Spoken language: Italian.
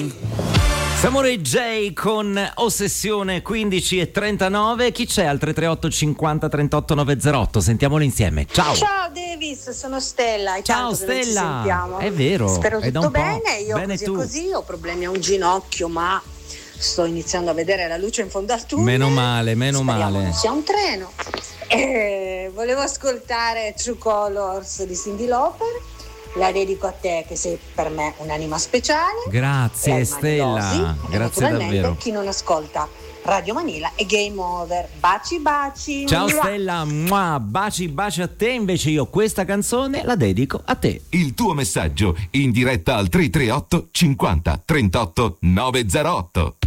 Samurai J con Ossessione, 15:39. Chi c'è al 338 50 38 908? Sentiamolo insieme. Ciao. Ciao Davis, sono Stella. È Ciao tanto che non ci Stella. sentiamo. È vero. Spero è da tutto un po'. bene. Io Bene così tu. così ho problemi a un ginocchio, ma sto iniziando a vedere la luce in fondo al tunnel. Meno male, meno Speriamo male. non sia un treno. Volevo ascoltare True Colors di Cyndi Lauper. La dedico a te, che sei per me un'anima speciale. Grazie Lei Stella, Maniosi, e grazie naturalmente davvero. chi non ascolta Radio Manila è Game Over. Baci baci. Ciao Mua. Stella, mua, baci a te. Invece io questa canzone la dedico a te. Il tuo messaggio in diretta al 338 50 38 908.